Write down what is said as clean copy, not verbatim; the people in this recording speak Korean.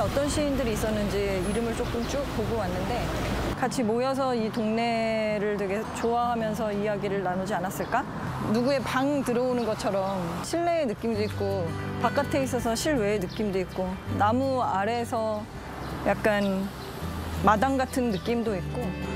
어떤 시인들이 있었는지 이름을 조금 쭉 보고 왔는데 같이 모여서 이 동네를 되게 좋아하면서 이야기를 나누지 않았을까? 누구의 방 들어오는 것처럼 실내의 느낌도 있고 바깥에 있어서 실외의 느낌도 있고 나무 아래에서 약간 마당 같은 느낌도 있고